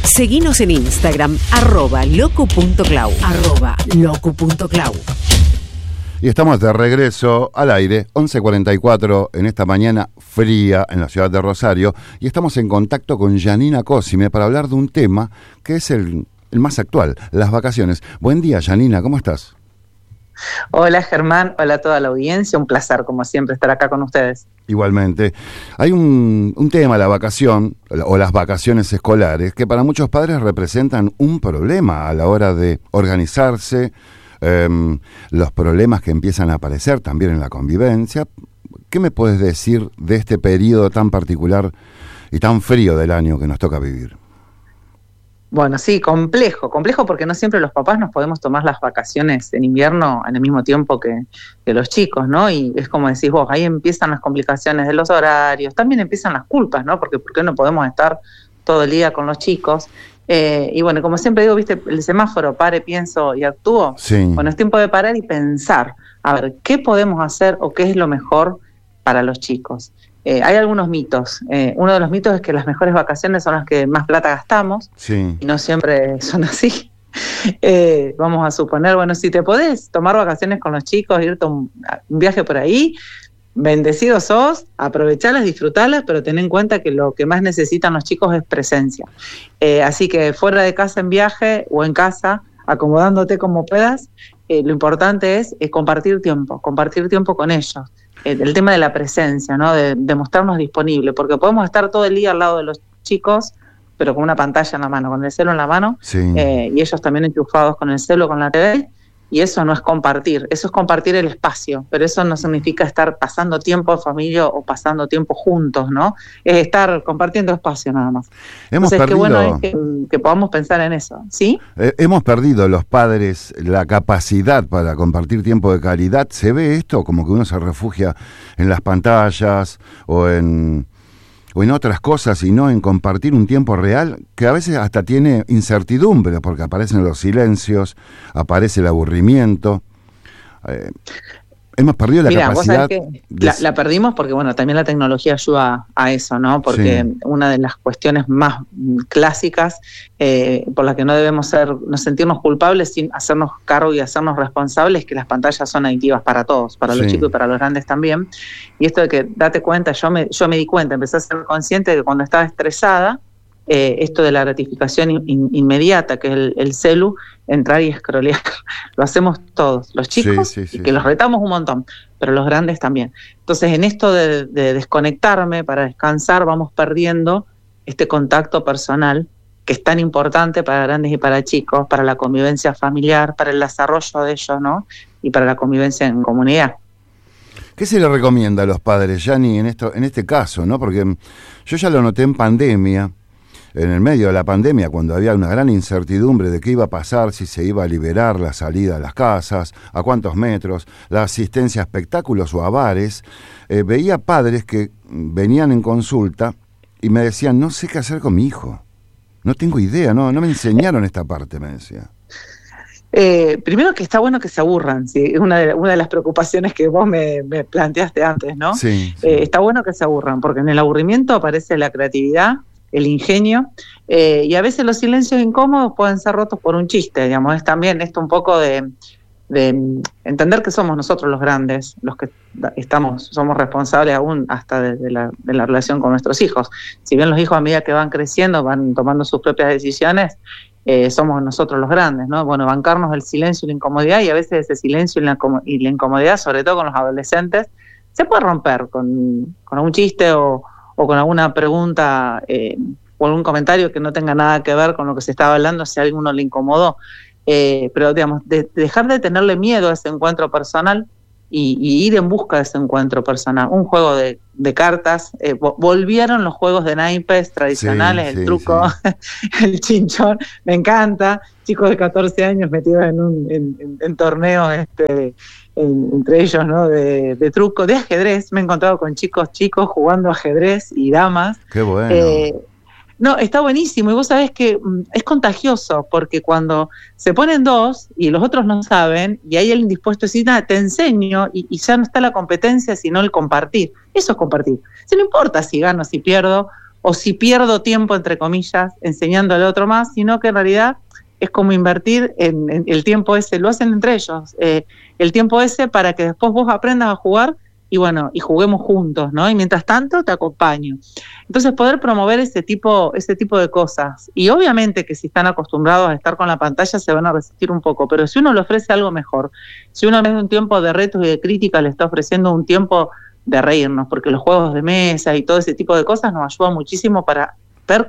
Seguinos en Instagram, @locu.clau. @locu.clau. Y estamos de regreso al aire, 11:44 en esta mañana fría en la ciudad de Rosario, y estamos en contacto con Janina Cosime para hablar de un tema que es el más actual, las vacaciones. Buen día, Janina, ¿cómo estás? Hola, Germán, hola a toda la audiencia, un placer como siempre estar acá con ustedes. Igualmente. Hay un tema, la vacación o las vacaciones escolares, que para muchos padres representan un problema a la hora de organizarse, los problemas que empiezan a aparecer también en la convivencia. ¿Qué me puedes decir de este periodo tan particular y tan frío del año que nos toca vivir? Bueno, sí, complejo porque no siempre los papás nos podemos tomar las vacaciones en invierno en el mismo tiempo que los chicos, ¿no? Y es como decís vos, ahí empiezan las complicaciones de los horarios, también empiezan las culpas, ¿no? Porque ¿por qué no podemos estar todo el día con los chicos? Y bueno, como siempre digo, viste, el semáforo, pare, pienso y actúo. Sí. Bueno, es tiempo de parar y pensar, a ver, ¿qué podemos hacer o qué es lo mejor para los chicos? Hay algunos mitos. Uno de los mitos es que las mejores vacaciones son las que más plata gastamos. Sí. Y no siempre son así. Vamos a suponer, bueno, si te podés tomar vacaciones con los chicos, irte a un viaje por ahí, bendecido sos, aprovechalas, disfrutalas, pero ten en cuenta que lo que más necesitan los chicos es presencia. Así que fuera de casa en viaje o en casa, acomodándote como puedas, lo importante es compartir tiempo con ellos. El tema de la presencia, ¿no? De mostrarnos disponibles, porque podemos estar todo el día al lado de los chicos, pero con una pantalla en la mano, con el celu en la mano, Sí. Y ellos también enchufados con el celu, con la TV, y eso no es compartir, eso es compartir el espacio, pero eso no significa estar pasando tiempo en familia o pasando tiempo juntos, ¿no? Es estar compartiendo espacio nada más. Entonces, qué bueno es que podamos pensar en eso, ¿sí? Hemos perdido los padres la capacidad para compartir tiempo de calidad. ¿Se ve esto como que uno se refugia en las pantallas o en otras cosas y no en compartir un tiempo real que a veces hasta tiene incertidumbre porque aparecen los silencios, aparece el aburrimiento? Hemos perdido la capacidad. Vos sabés que la perdimos porque, bueno, también la tecnología ayuda a eso, ¿no? Porque sí, una de las cuestiones más clásicas por las que no debemos no sentirnos culpables sin hacernos cargo y hacernos responsables es que las pantallas son adictivas para todos, para los chicos y para los grandes también. Y esto de que date cuenta, yo me di cuenta, empecé a ser consciente de que cuando estaba estresada, esto de la gratificación inmediata, que es el celu, entrar y scrollear, lo hacemos todos, los chicos, y que los retamos un montón, pero los grandes también. Entonces, en esto de desconectarme para descansar, vamos perdiendo este contacto personal que es tan importante para grandes y para chicos, para la convivencia familiar, para el desarrollo de ellos, ¿no? Y para la convivencia en comunidad. ¿Qué se le recomienda a los padres, Yanni, en este caso, ¿no? Porque yo ya lo noté en pandemia. En el medio de la pandemia, cuando había una gran incertidumbre de qué iba a pasar, si se iba a liberar la salida a las casas, a cuántos metros, la asistencia a espectáculos o a bares, veía padres que venían en consulta y me decían, no sé qué hacer con mi hijo, no tengo idea, no me enseñaron esta parte, me decía. Primero que está bueno que se aburran, ¿sí? Una de las preocupaciones que vos me planteaste antes, ¿no? Sí. Está bueno que se aburran, porque en el aburrimiento aparece la creatividad, el ingenio, y a veces los silencios incómodos pueden ser rotos por un chiste, digamos. Es también esto un poco de entender que somos nosotros los grandes, los que somos responsables aún hasta de la relación con nuestros hijos. Si bien los hijos a medida que van creciendo van tomando sus propias decisiones, somos nosotros los grandes, ¿no? Bueno, bancarnos el silencio y la incomodidad, y a veces ese silencio y la incomodidad, sobre todo con los adolescentes, se puede romper con algún chiste o con alguna pregunta o algún comentario que no tenga nada que ver con lo que se estaba hablando, si a alguno le incomodó. Pero, digamos, dejar de tenerle miedo a ese encuentro personal y ir en busca de ese encuentro personal. Un juego de cartas, volvieron los juegos de naipes tradicionales, el truco, el chinchón, me encanta. Chicos de 14 años metidos en torneos entre ellos, ¿no? De truco, de ajedrez. Me he encontrado con chicos jugando ajedrez y damas. Qué bueno. No, está buenísimo, y vos sabés que es contagioso, porque cuando se ponen dos y los otros no saben, y hay alguien dispuesto a decir, nada, te enseño, y ya no está la competencia, sino el compartir. Eso es compartir. Si no importa si gano, si pierdo, o si pierdo tiempo, entre comillas, enseñando al otro más, sino que en realidad es como invertir en el tiempo ese, lo hacen entre ellos, el tiempo ese para que después vos aprendas a jugar y bueno, y juguemos juntos, ¿no? Y mientras tanto te acompaño. Entonces poder promover ese tipo de cosas. Y obviamente que si están acostumbrados a estar con la pantalla se van a resistir un poco, pero si uno le ofrece algo mejor, si uno en vez de un tiempo de retos y de crítica le está ofreciendo un tiempo de reírnos, porque los juegos de mesa y todo ese tipo de cosas nos ayudan muchísimo para ver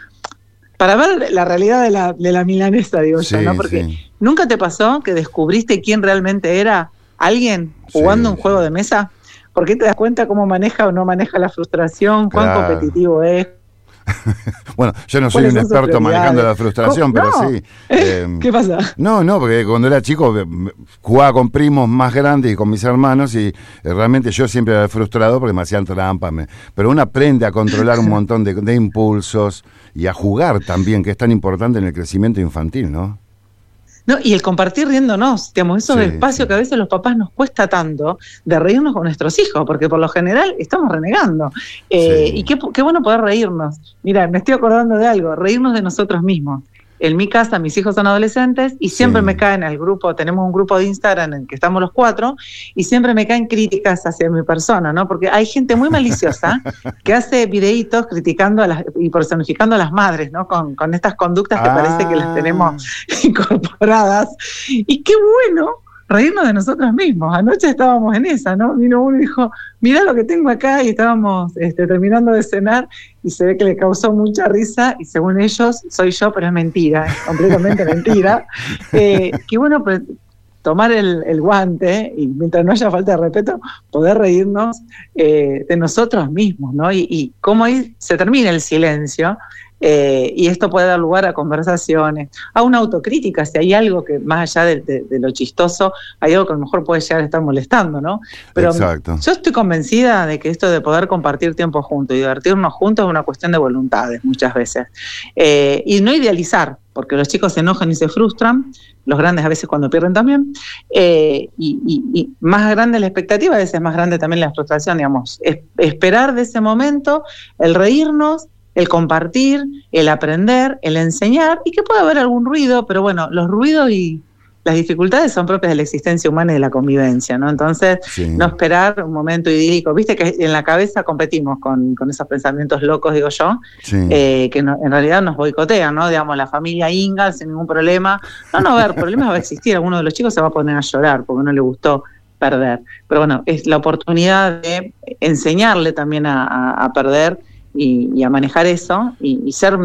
la realidad de la milanesa, digo yo, ¿no? Porque ¿nunca te pasó que descubriste quién realmente era alguien jugando un juego de mesa? Porque te das cuenta cómo maneja o no maneja la frustración, cuán competitivo es. Bueno, yo no soy un experto manejando la frustración, pero sí. ¿Qué pasa? No, porque cuando era chico jugaba con primos más grandes y con mis hermanos y realmente yo siempre era frustrado porque me hacían trampa. Pero uno aprende a controlar un montón de impulsos y a jugar también, que es tan importante en el crecimiento infantil, ¿no? No, y el compartir riéndonos, digamos, esos espacios que a veces los papás nos cuesta tanto de reírnos con nuestros hijos, porque por lo general estamos renegando. Y qué bueno poder reírnos. Mira, me estoy acordando de algo, reírnos de nosotros mismos. En mi casa, mis hijos son adolescentes y siempre me caen al grupo, tenemos un grupo de Instagram en el que estamos los 4 y siempre me caen críticas hacia mi persona, ¿no? Porque hay gente muy maliciosa que hace videitos criticando y personificando a las madres, ¿no? Con estas conductas que parece que las tenemos incorporadas. Y qué bueno reírnos de nosotros mismos. Anoche estábamos en esa, ¿no? Vino uno y dijo, mirá lo que tengo acá, y estábamos terminando de cenar y se ve que le causó mucha risa y según ellos soy yo, pero es mentira, es completamente mentira. Qué bueno tomar el guante y mientras no haya falta de respeto, poder reírnos de nosotros mismos, ¿no? Y cómo ahí se termina el silencio. Y esto puede dar lugar a conversaciones, a una autocrítica, si hay algo que más allá de lo chistoso, hay algo que a lo mejor puede llegar a estar molestando, ¿no? Pero yo estoy convencida de que esto de poder compartir tiempo juntos y divertirnos juntos es una cuestión de voluntades muchas veces. Y no idealizar, porque los chicos se enojan y se frustran, los grandes a veces cuando pierden también, y más grande la expectativa, a veces es más grande también la frustración, digamos, esperar de ese momento, el reírnos, el compartir, el aprender, el enseñar, y que puede haber algún ruido, pero bueno, los ruidos y las dificultades son propias de la existencia humana y de la convivencia, ¿no? Entonces, no esperar un momento idílico. Viste que en la cabeza competimos con esos pensamientos locos, digo yo, que no, en realidad nos boicotean, ¿no? Digamos, la familia Ingalls sin ningún problema. No va a haber problemas, va a existir. Alguno de los chicos se va a poner a llorar porque no le gustó perder. Pero bueno, es la oportunidad de enseñarle también a perder y a manejar eso y ser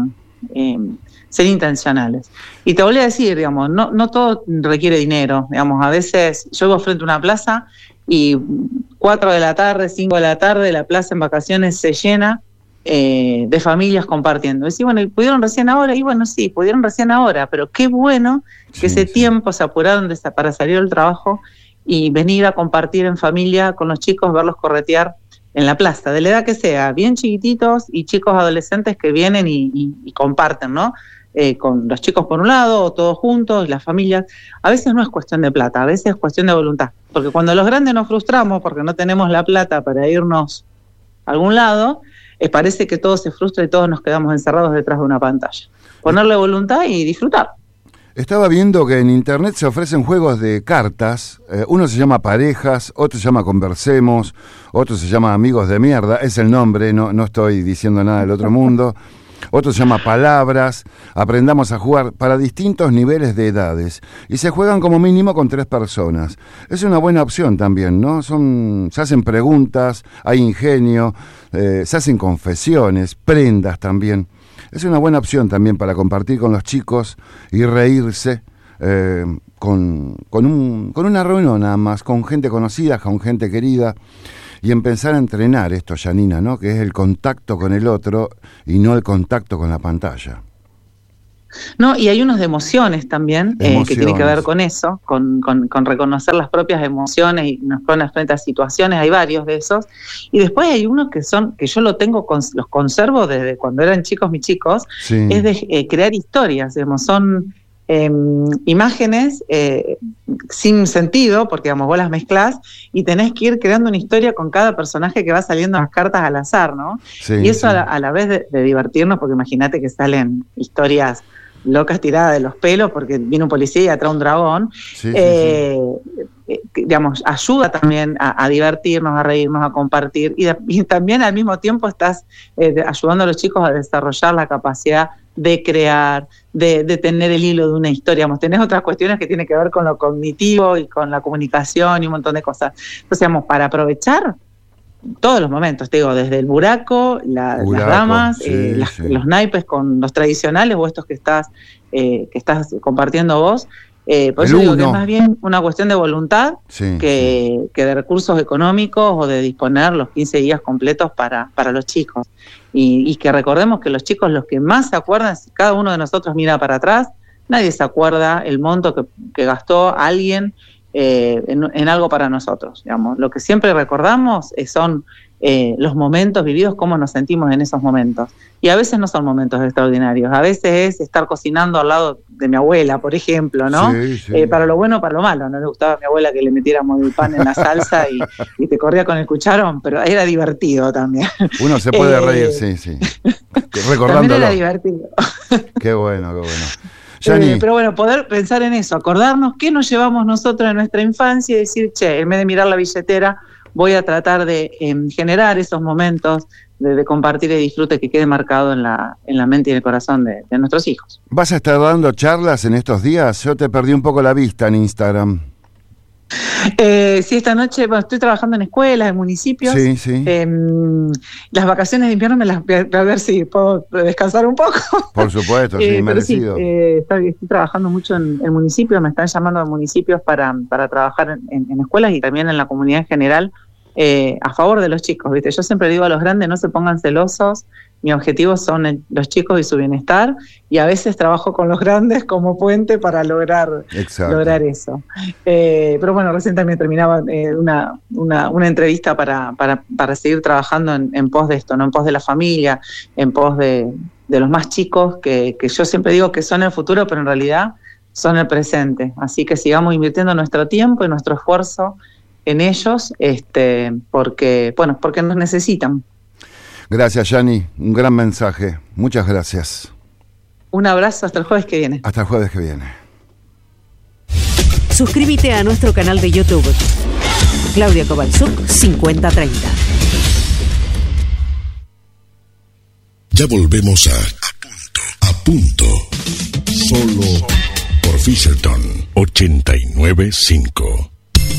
intencionales. Y te volví a decir, digamos, no todo requiere dinero, digamos, a veces yo vivo frente a una plaza y 4 de la tarde, 5 de la tarde, la plaza en vacaciones se llena de familias compartiendo. Y bueno, ¿y pudieron recién ahora? Y bueno, sí, pudieron recién ahora, pero qué bueno que ese tiempo se apuraron para salir del trabajo y venir a compartir en familia con los chicos, verlos corretear en la plaza, de la edad que sea, bien chiquititos y chicos adolescentes que vienen y comparten, ¿no? Con los chicos por un lado, o todos juntos, las familias. A veces no es cuestión de plata, a veces es cuestión de voluntad. Porque cuando los grandes nos frustramos porque no tenemos la plata para irnos a algún lado, parece que todo se frustra y todos nos quedamos encerrados detrás de una pantalla. Ponerle voluntad y disfrutar. Estaba viendo que en internet se ofrecen juegos de cartas, uno se llama Parejas, otro se llama Conversemos, otro se llama Amigos de Mierda, es el nombre, no estoy diciendo nada del otro mundo, otro se llama Palabras, aprendamos a jugar para distintos niveles de edades y se juegan como mínimo con 3 personas. Es una buena opción también, ¿no? Se hacen preguntas, hay ingenio, se hacen confesiones, prendas también. Es una buena opción también para compartir con los chicos y reírse con una reunión nada más, con gente conocida, con gente querida, y empezar a entrenar esto, Janina, ¿no? Que es el contacto con el otro y no el contacto con la pantalla. No, y hay unos de emociones también, que tienen que ver con eso, con reconocer las propias emociones y nos ponen frente a situaciones, hay varios de esos, y después hay unos que yo los conservo desde cuando eran chicos mis chicos, es de crear historias, digamos, son imágenes sin sentido, porque digamos, vos las mezclás y tenés que ir creando una historia con cada personaje que va saliendo en las cartas al azar, ¿no? Sí, y eso sí. a la vez de divertirnos, porque imagínate que salen historias locas tiradas de los pelos porque viene un policía y atrae un dragón. Sí, Digamos, ayuda también a divertirnos, a reírnos, a compartir, y también al mismo tiempo estás ayudando a los chicos a desarrollar la capacidad de crear, de tener el hilo de una historia. Tenés otras cuestiones que tienen que ver con lo cognitivo y con la comunicación y un montón de cosas. Entonces, digamos, para aprovechar todos los momentos, te digo, desde el buraco, las damas, los naipes con los tradicionales o estos que estás compartiendo vos. Por eso digo que es más bien una cuestión de voluntad que de recursos económicos o de disponer los 15 días completos para los chicos. Y que recordemos que los chicos, los que más se acuerdan, si cada uno de nosotros mira para atrás, nadie se acuerda el monto que gastó alguien en algo para nosotros. Digamos. Lo que siempre recordamos son los momentos vividos, cómo nos sentimos en esos momentos. Y a veces no son momentos extraordinarios, a veces es estar cocinando al lado de mi abuela, por ejemplo, ¿no? Para lo bueno o para lo malo. No le gustaba a mi abuela que le metiéramos el pan en la salsa y te corría con el cucharón, pero era divertido también. Uno se puede reír, sí. Recordándolo. También era divertido. Qué bueno. Yani. Pero bueno, poder pensar en eso, acordarnos qué nos llevamos nosotros en nuestra infancia y decir, en vez de mirar la billetera, voy a tratar de generar esos momentos de compartir y disfrute que quede marcado en la mente y en el corazón de nuestros hijos. ¿Vas a estar dando charlas en estos días? Yo te perdí un poco la vista en Instagram. Sí, esta noche estoy trabajando en escuelas, en municipios. Sí. Las vacaciones de invierno me las voy a ver si puedo descansar un poco. Por supuesto, sí, merecido. Sí, estoy trabajando mucho en municipios, me están llamando a municipios para trabajar en escuelas y también en la comunidad en general, a favor de los chicos, ¿viste? Yo siempre digo a los grandes, no se pongan celosos. Mi objetivo son los chicos y su bienestar, y a veces trabajo con los grandes como puente para lograr eso. Pero bueno, recién también terminaba una entrevista para seguir trabajando en pos de esto, ¿no? En pos de la familia, en pos de los más chicos, que yo siempre digo que son el futuro, pero en realidad son el presente. Así que sigamos invirtiendo nuestro tiempo y nuestro esfuerzo en ellos, porque nos necesitan. Gracias, Yani. Un gran mensaje. Muchas gracias. Un abrazo hasta el jueves que viene. Hasta el jueves que viene. Suscríbete a nuestro canal de YouTube. Claudia Kowalczuk 5030. Ya volvemos a punto. Solo por Fisherton 89.5.